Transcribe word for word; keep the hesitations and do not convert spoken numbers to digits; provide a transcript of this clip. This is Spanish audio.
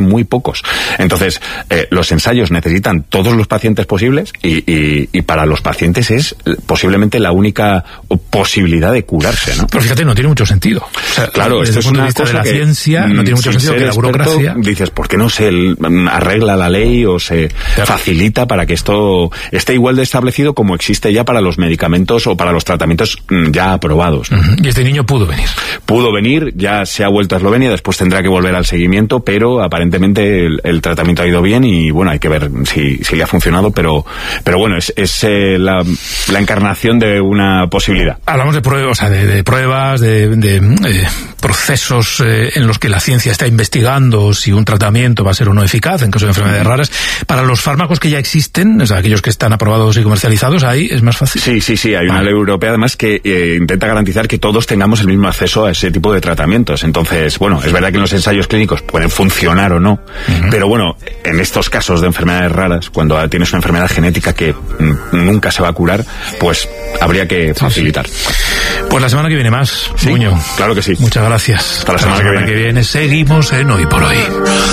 muy pocos. Entonces, eh, los ensayos necesitan todos los pacientes posibles y, y, y para los pacientes es posiblemente la única posibilidad de curarse, ¿no? Pero fíjate, no tiene mucho sentido. O sea, claro, esto es una cosa de la que, ciencia, no tiene mucho sentido que la burocracia... Experto, dices, ¿por qué no se arregla la ley o se claro. facilita para que esto esté igual de establecido como existe ya para los medicamentos o para los tratamientos ya aprobados, ¿no? Uh-huh. Y este niño pudo venir. Pudo venir, ya se ha vuelto a Eslovenia, después tendrá que volver al seguimiento, pero aparentemente el, el tratamiento ha ido bien y bueno, hay que ver si, si le ha funcionado, pero, pero bueno, es, es eh, la, la encarnación de una posibilidad. Hablamos de pruebas, o sea, de, de pruebas, de, de eh, procesos eh, en los que la ciencia está investigando si un tratamiento va a ser o no eficaz en caso de enfermedades raras. Para los fármacos que ya existen, o sea, aquellos que están aprobados y comercializados, ahí es más fácil. Sí, sí, sí, hay vale. una ley europea además que eh, intenta garantizar que todos tengamos el mismo acceso a ese tipo de tratamientos. Entonces, bueno, es verdad que en los ensayos clínicos pueden funcionar o no, uh-huh. pero bueno, en estos casos de enfermedades raras, cuando tienes una enfermedad genética que m- nunca se va a curar, pues habría que facilitar. Sí, sí. Pues la semana que viene más, ¿Sí? Buño. Claro que sí. Muchas gracias. Hasta la semana, la semana que, viene. que viene seguimos en Hoy por Hoy.